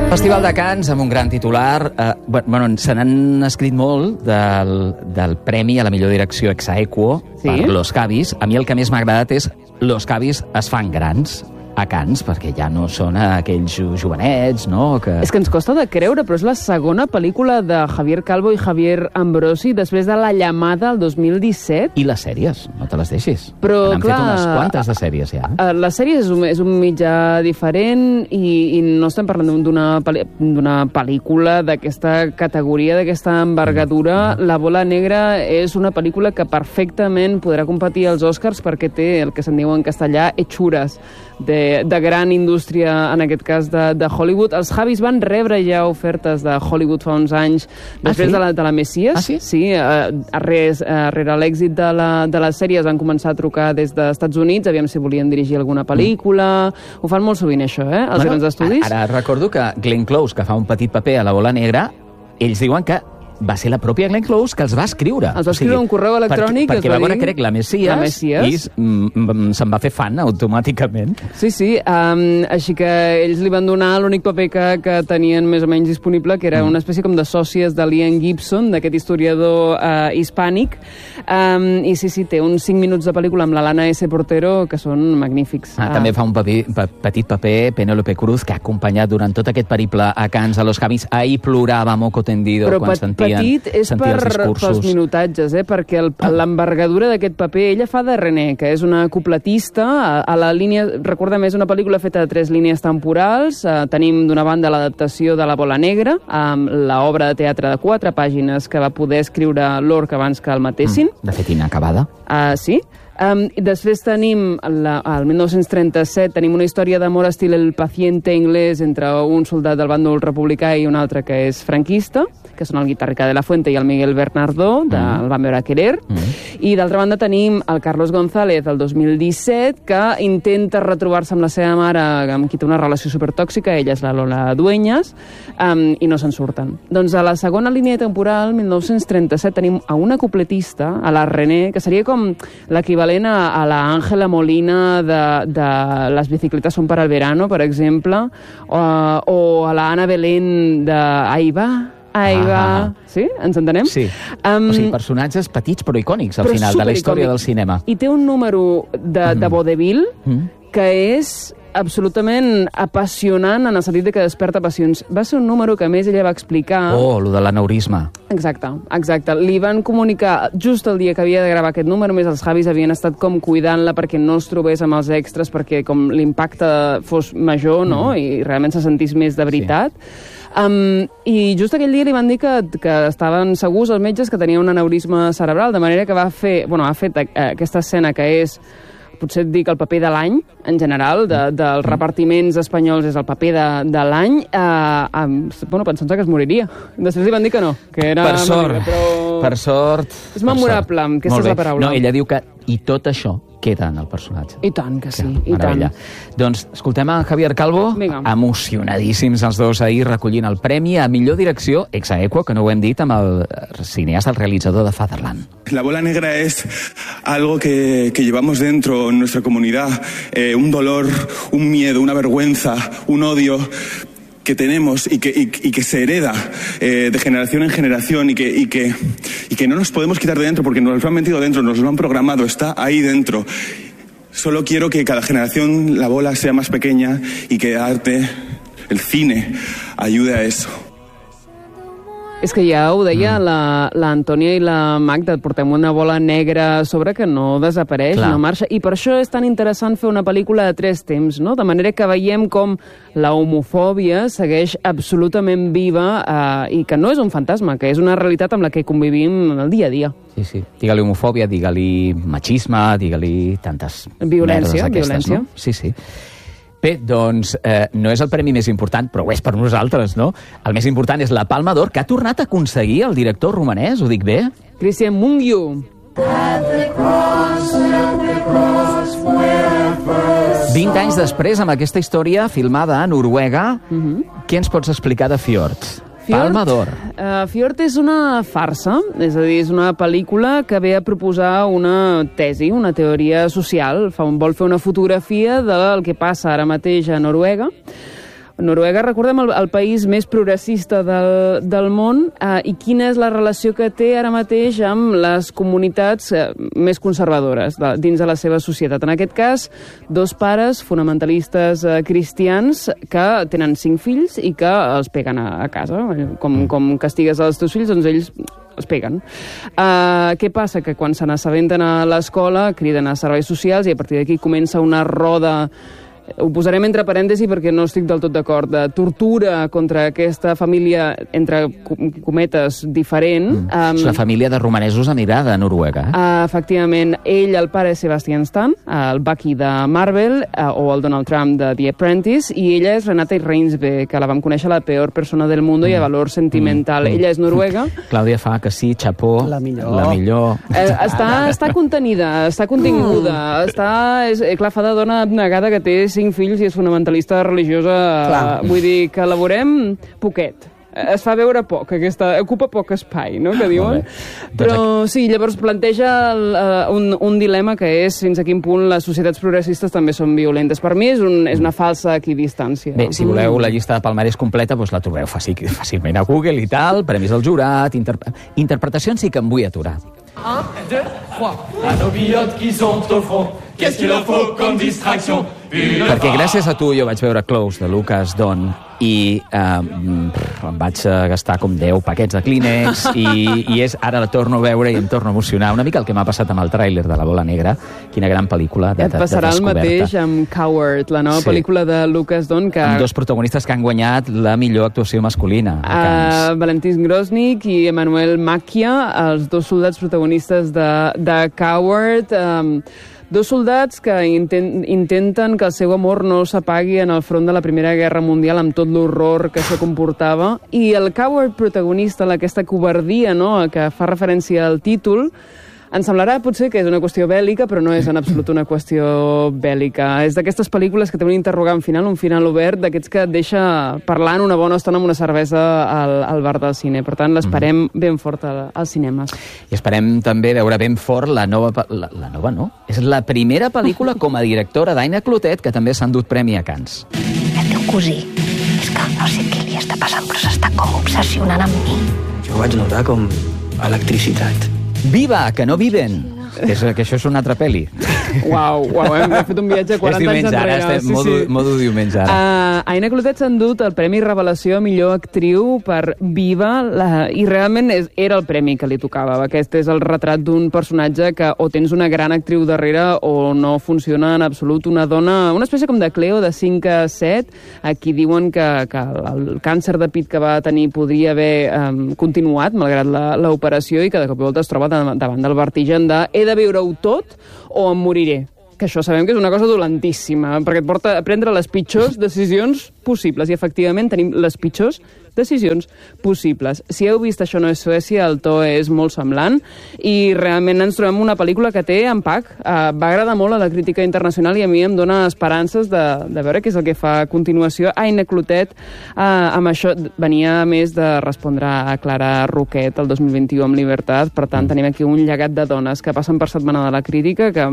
Festival de Cannes amb un gran titular. Se n'han escrit molt del premi a la millor direcció ex aequo per Los Cabis. A mi el que més m'ha agradat és Los Cabis es fan grans a Cannes, perquè ja no són aquells jovenets, no? És que ens costa de creure, però és la segona pel·lícula de Javier Calvo i Javier Ambrosi després de La llamada el 2017. I les sèries, no te les deixis. Però, n'han fet unes quantes de sèries, ja. Les sèries és un mitjà diferent i no estem parlant d'una pel·lícula d'aquesta categoria, d'aquesta envergadura. La bola negra és una pel·lícula que perfectament podrà competir als Oscars perquè té el que se'n diu en castellà hechures de gran indústria, en aquest cas de Hollywood. Els Javis van rebre ja ofertes de Hollywood fa uns anys després de la Messies. Ah, sí? Sí, rere l'èxit de les sèries van començar a trucar des dels Estats Units, aviam si volien dirigir alguna pel·lícula. Ho fan molt sovint, això, els grans estudis. Ara recordo que Glenn Close, que fa un petit paper a la bola negra, ells diuen que va ser la pròpia Glenn Close que els va escriure. Els va escriure un correu electrònic. Perquè va veure, crec, la Messies i se'n va fer fan automàticament. Sí. Així que ells li van donar l'únic paper que tenien més o menys disponible, que era una espècie com de sòcies de Liam Gibson, d'aquest historiador hispànic. I sí, té uns 5 minuts de pel·lícula amb la Lana S. Portero que són magnífics. També fa un petit paper Penélope Cruz, que ha acompanyat durant tot aquest periple a Cannes a Los Cabis. Ahir plorava moco tendido quan sentia petit és pels minutatges, perquè l'envergadura d'aquest paper, ella fa de René, que és una cupletista a la línia, recorda més, una pel·lícula feta de 3 línies temporals. Tenim d'una banda l'adaptació de La bola negra, amb l'obra de teatre de 4 pàgines que va poder escriure Lorca abans que el matessin. De fet, inacabada. Sí. Després tenim, al 1937, tenim una història d'amor estil El paciente inglès entre un soldat del bàndol republicà i un altre que és franquista, que són el Guitarrica de la Fuente i el Miguel Bernardó, el Van veure a querer. I d'altra banda tenim el Carlos González, del 2017, que intenta retrobar-se amb la seva mare, amb qui té una relació supertòxica, ella és la Lola Dueñas, i no se'n surten. Doncs a la segona línia temporal, 1937, tenim a una cupletista, a la René, que seria com l'equivalent a la Ángela Molina de Les bicicletas son para el verano, per exemple, o a la Ana Belén de Ahí va. Sí? Ens entenem? Sí. O sigui, personatges petits però icònics, al final, de la història del cinema. I té un número de vodevil que és absolutament apassionant en el sentit que desperta passions. Va ser un número que, a més, ella va explicar... lo de l'aneurisma. Exacte. Li van comunicar just el dia que havia de gravar aquest número, més els Javis havien estat com cuidant-la perquè no es trobés amb els extras, perquè com l'impacte fos major, no?, i realment se sentís més de veritat. I just aquell dia li van dir que estaven segurs els metges que tenia un aneurisma cerebral, de manera que ha fet aquesta escena que és, potser et dic, el paper de l'any, en general, dels repartiments espanyols és el paper de l'any, pensant que es moriria. Després li van dir que no, que era... Per sort. És memorable, aquesta és la paraula. No, ella diu que i tot això queda en el personatge. I tant que sí, i tant. Doncs escoltem a Javier Calvo, emocionadíssims els dos ahir recollint el premi a millor direcció ex aequo, que no ho hem dit, amb el cineasta, el realizador de Fatherland. La bola negra es algo que llevamos dentro en nuestra comunidad, un dolor, un miedo, una vergüenza, un odio que tenemos y que se hereda de generación en generación y que no nos podemos quitar de dentro porque nos lo han metido dentro, nos lo han programado, está ahí dentro. Solo quiero que cada generación la bola sea más pequeña y que el arte, el cine, ayude a eso. És que ja ho deia l'Antònia i la Magda, portem una bola negra a sobre que no desapareix, no marxa, i per això és tan interessant fer una pel·lícula de 3 temps, no? De manera que veiem com la homofòbia segueix absolutament viva i que no és un fantasma, que és una realitat amb la que convivim el dia a dia. Sí. Digue-li homofòbia, digue-li machisme, digue-li tantes merdes aquestes, no? Sí. Bé, doncs, no és el premi més important, però ho és per nosaltres, no? El més important és la Palma d'Or, que ha tornat a aconseguir el director romanès, ho dic bé? Cristian Mungiu. 20 anys després, amb aquesta història filmada a Noruega, què ens pots explicar de Fjord? Palma d'Or. Fjord és una farsa, és a dir, és una pel·lícula que ve a proposar una tesi, una teoria social. Vol fer una fotografia del que passa ara mateix a Noruega, Noruega, recordem, el país més progressista del món, i quina és la relació que té ara mateix amb les comunitats més conservadores dins de la seva societat. En aquest cas, 2 pares fonamentalistes cristians que tenen 5 fills i que els peguen a casa. Com castigues els teus fills, doncs ells es peguen. Què passa? Que quan se n'assabenten a l'escola criden a serveis socials i a partir d'aquí comença una roda, ho posarem entre parèntesi perquè no estic del tot d'acord, de tortura contra aquesta família, entre cometes, diferent. És la família de romanesos emigrada a Noruega. Efectivament, ell, el pare és Sebastian Stan, el Bucky de Marvel, o el Donald Trump de The Apprentice, i ella és Renate Reinsve, que la vam conèixer La peor persona del mundo i a valor sentimental. Ella és noruega. Clàudia fa que sí, xapó. La millor. Està contenida, està continguda, clar, fa de dona abnegada que té 5 fills i és fonamentalista religiosa. Vull dir que elaborem poquet. Es fa veure poc, ocupa poc espai, no?, que diuen. Però sí, llavors planteja un dilema que és fins a quin punt les societats progressistes també són violentes. Per mi és una falsa equidistància. Bé, si voleu la llista de palmarès completa, doncs la trobeu fàcilment a Google i tal, premis del jurat, interpretacions sí que em vull aturar. 1, 2, 3. À nos billottes qui sont au front, qu'est-ce qu'il leur faut comme distraction? Perquè gràcies a tu jo vaig veure Close de Lucas Don i em vaig gastar com 10 paquets de Kleenex i ara la torno a veure i em torno a emocionar. Una mica el que m'ha passat amb el tràiler de La bola negra. Quina gran pel·lícula de descoberta. Et passarà el mateix amb Coward, la nova pel·lícula de Lucas Don. Amb 2 protagonistes que han guanyat la millor actuació masculina. Valentin Grosnik i Emmanuel Macchia, els 2 soldats protagonistes de Coward. 2 soldats que intenten que el seu amor no s'apagui en el front de la Primera Guerra Mundial amb tot l'horror que això comportava. I el Coward protagonista, aquesta covardia, no?, que fa referència al títol, ens semblarà potser que és una qüestió bèl·lica, però no és en absolut una qüestió bèl·lica. És d'aquestes pel·lícules que té un interrogant final, un final obert, d'aquests que et deixa parlant una bona estona amb una cervesa al bar del cine. Per tant, l'esperem ben fort als cinemes. I esperem també veure ben fort la nova, no? És la primera pel·lícula com a directora d'Aina Clotet, que també s'ha endut premi a Cannes. El teu cosí, és que no sé què li està passant, però s'està com obsessionant amb mi. Jo vaig notar com electricitat. Viva, que no viven! Que això és una altra pel·li. Uau, hem fet un viatge 40 anys enrere. Ara estem modo diumenge, ara. Aina Clotet s'ha endut el Premi Revelació a millor actriu per Viva, i realment era el premi que li tocava. Aquest és el retrat d'un personatge que o tens una gran actriu darrere o no funciona en absolut. Una dona, una espècie com de Cleo, de 5 a 7, a qui diuen que el càncer de pit que va tenir podria haver continuat, malgrat l'operació, i que de cop i volta es troba davant del vertigen de he de viure-ho tot o em moriré. Que això sabem que és una cosa dolentíssima, perquè et porta a prendre les pitjors decisions possibles. I, efectivament, tenim les pitjors decisions possibles. Si heu vist Això no és Suècia, el to és molt semblant, i realment ens trobem una pel·lícula que té empac. Va agradar molt a la crítica internacional i a mi em dona esperances de veure què és el que fa a continuació. Aina Clotet, amb això, venia a més de respondre a Clara Roquet el 2021 amb Libertat. Per tant, tenim aquí un llegat de dones que passen per Setmana de la Crítica que...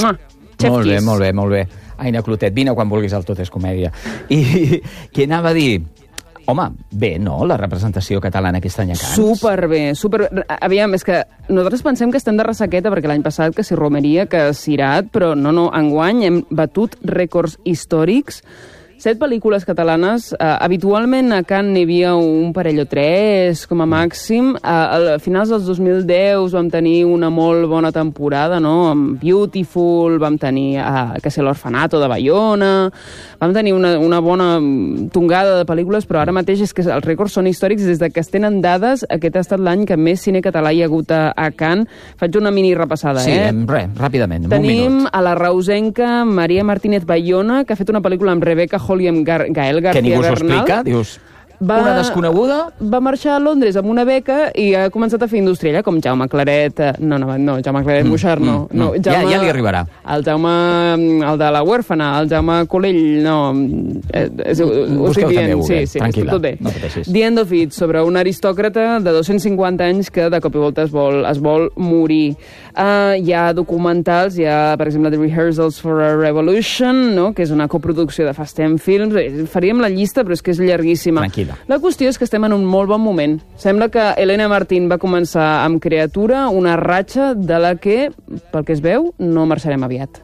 Molt bé. Aina Clotet, vine quan vulguis al Tot és Comèdia. I què anava a dir? Home, bé, no?, la representació catalana aquest any a Cannes. Superbé. Aviam, és que nosaltres pensem que estem de ressaqueta perquè l'any passat que si Romeria, que Cirat, però no, enguany hem batut rècords històrics. 7 pel·lícules catalanes. Habitualment a Cannes n'hi havia un parell o 3, com a màxim. A finals dels 2010 vam tenir una molt bona temporada, no?, amb Beautiful, vam tenir l'Orfanato de Baiona, vam tenir una bona tongada de pel·lícules, però ara mateix és que els rècords són històrics. Des de que es tenen dades, aquest ha estat l'any que més cine català hi ha hagut a Cannes. Faig una mini repassada, Sí, ràpidament, en un minut. Tenim a la reusenca Maria Martínez Bayona, que ha fet una pel·lícula amb Rebecca Hall i amb Gael García Bernal. Que ningú s'ho explica, dius... una desconeguda... Va marxar a Londres amb una beca i ha començat a fer industriella, com Jaume Claret... No, Jaume Claret Moixart, no. Ja li arribarà. El Jaume, el de la huèrfana, el Jaume Colell, no... Busqueu també Google, tranquil·la. Tot bé. No pateixis. The End of It, sobre un aristòcrata de 250 anys que de cop i volta es vol morir. Hi ha documentals, hi ha, per exemple, The Rehearsals for a Revolution, no? Que és una coproducció de Fast 10 Films. Faríem la llista, però és que és llarguíssima. Tranquil·la. La qüestió és que estem en un molt bon moment. Sembla que Helena Martín va començar amb Criatura, una ratxa de la que, pel que es veu, no marxarem aviat.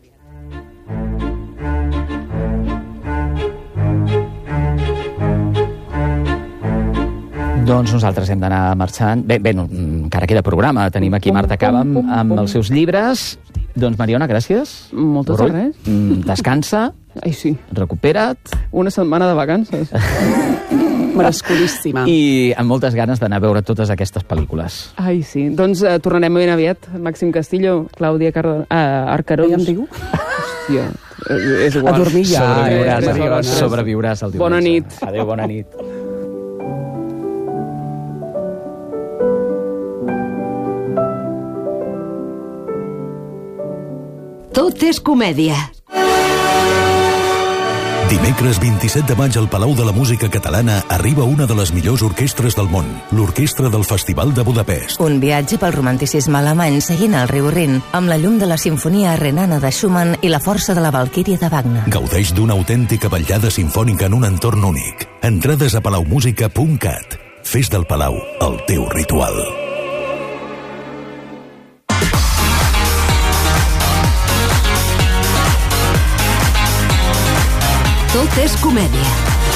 Doncs nosaltres hem d'anar marxant. Bé, encara queda programa. Tenim aquí Marta Cava amb els seus llibres. Doncs, Mariona, gràcies. Moltes de res. Descansa. Ai, sí. Recupera't. Una setmana de vacances. Merescudíssima. I amb moltes ganes d'anar a veure totes aquestes pel·lícules. Ai, sí. Doncs tornarem ben aviat. Màxim Castillo, Clàudia Arcarons. Ja em diu? Hòstia, és igual. A dormir ja. Sobreviuràs el diumenge. Bona nit. Adéu, bona nit. Tot és comèdia. Dimecres 27 de maig al Palau de la Música Catalana arriba una de les millors orquestres del món, l'Orquestra del Festival de Budapest. Un viatge pel romanticisme alemany seguint el riu Rin, amb la llum de la Simfonia Renana de Schumann i la força de la Valquíria de Wagner. Gaudeix d'una autèntica vetllada simfònica en un entorn únic. Entrades a palaumusica.cat. Fes del Palau el teu ritual. Tot és comèdia.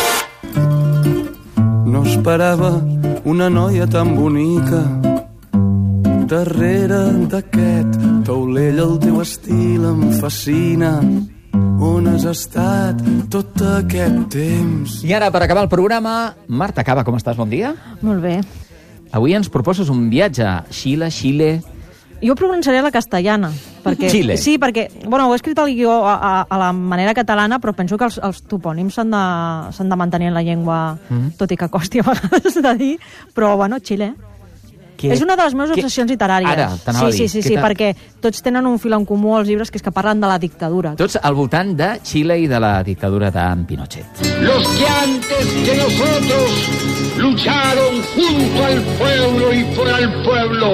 No esperava una noia tan bonica. Darrere d'aquest taulell el teu estil em fascina. On has estat tot aquest temps? I ara, per acabar el programa, Marta Cava, com estàs? Bon dia. Molt bé. Avui ens proposes un viatge a Xile. Jo pronunciaré la castellana. Perquè, Xile. Sí, perquè, bueno, ho he escrit al guió a la manera catalana, però penso que els topònims s'han de mantenir en la llengua, tot i que costi a vegades de dir, però, bueno, Xile. És una de les meves obsessions literàries. Ara, t'anava a dir. Sí, perquè tots tenen un fil en comú als llibres, que és que parlen de la dictadura. Tots al voltant de Xile i de la dictadura d'en Pinochet. Los que antes que nosotros lucharon junto al pueblo y por el pueblo.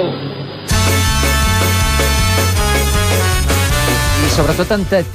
I sobretot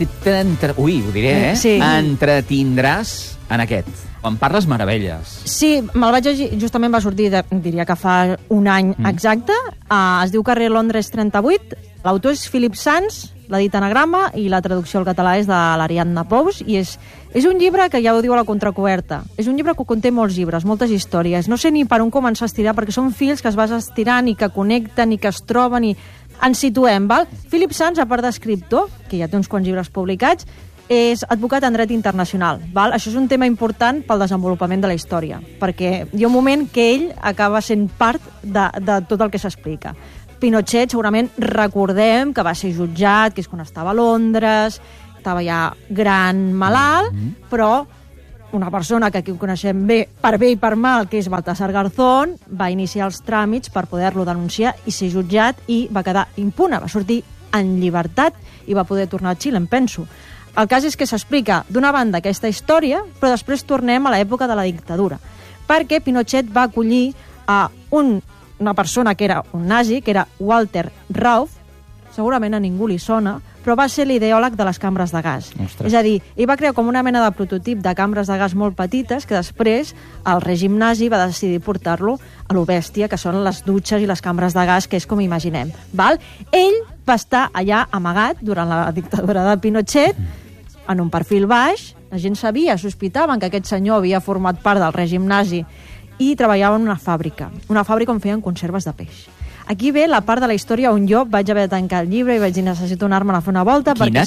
ho diré, Sí. Entretindràs en aquest. Quan parles meravelles. Sí, me'l vaig llegir, justament va sortir, diria que fa un any exacte. Es diu Carrer Londres 38. L'autor és Philip Sands, l'ha dit anagrama, i la traducció al català és de l'Ariadna Pous, i és un llibre que ja ho diu a la contracoberta. És un llibre que conté molts llibres, moltes històries. No sé ni per on començar a estirar, perquè són fils que es vas estirant i que connecten i que es troben i ens situem, val? Philip Sands, a part d'escriptor, que ja té uns quants llibres publicats, és advocat en dret internacional. Val? Això és un tema important pel desenvolupament de la història, perquè hi ha un moment que ell acaba sent part de tot el que s'explica. Pinochet, segurament recordem que va ser jutjat, que és quan estava a Londres, estava ja gran, malalt, però una persona que aquí ho coneixem bé i per mal, que és Baltasar Garzón, va iniciar els tràmits per poder-lo denunciar i ser jutjat, i va quedar impune, va sortir en llibertat i va poder tornar a Xile, em penso. El cas és que s'explica, d'una banda, aquesta història, però després tornem a l'època de la dictadura, perquè Pinochet va acollir a una persona que era un nazi, que era Walter Rauff, segurament a ningú li sona, però va ser l'ideòleg de les cambres de gas. Ostres. És a dir, ell va crear com una mena de prototip de cambres de gas molt petites que després el règim nazi va decidir portar-lo a lo bèstia, que són les dutxes i les cambres de gas, que és com imaginem. Val? Ell va estar allà amagat durant la dictadura de Pinochet, en un perfil baix, la gent sabia, sospitaven que aquest senyor havia format part del règim nazi, i treballava en una fàbrica on feien conserves de peix. Aquí ve la part de la història on jo vaig haver de tancar el llibre i vaig dir necessito anar-me'n a fer una volta. Quina?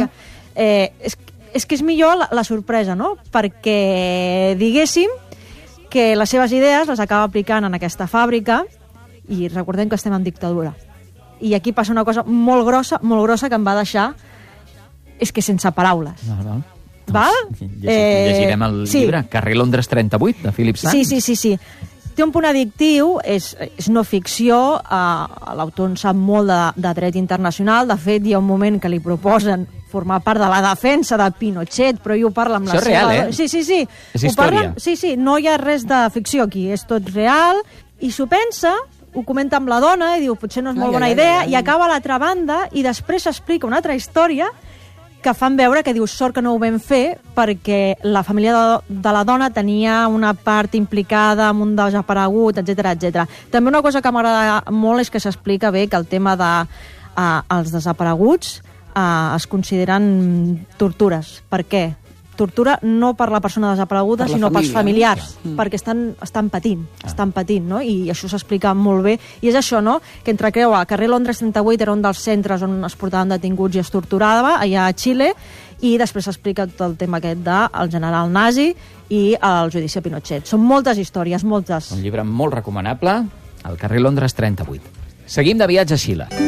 És que és millor la sorpresa, no? Perquè diguéssim que les seves idees les acaba aplicant en aquesta fàbrica, i recordem que estem en dictadura. I aquí passa una cosa molt grossa que em va deixar, és que sense paraules. Val? Llegirem el llibre, Carrer Londres 38, de Philip Sands. Sí. Té un punt addictiu, és no ficció, l'autor en sap molt de dret internacional, de fet hi ha un moment que li proposen formar part de la defensa de Pinochet, però ell ho parla amb la seva... Això és real, eh? Sí. És història. Sí, no hi ha res de ficció aquí, és tot real, i s'ho pensa, ho comenta amb la dona, i diu, potser no és molt bona idea, i acaba a l'altra banda, i després s'explica una altra història que fan veure que dius, sort que no ho vam fer, perquè la família de la dona tenia una part implicada amb un desaparegut, etc. També una cosa que m'agrada molt és que s'explica bé que el tema dels desapareguts es consideren tortures. Per què? Tortura no per la persona desapareguda, sinó pels familiars, perquè estan patint, no? I això s'explica molt bé. I és això, no?, que entre creua, carrer Londres 38 era un dels centres on es portaven detinguts i es torturava, allà a Xile, i després s'explica tot el tema aquest del general nazi i el judici a Pinochet. Són moltes històries, moltes. Un llibre molt recomanable, al carrer Londres 38. Seguim de viatge a Xile.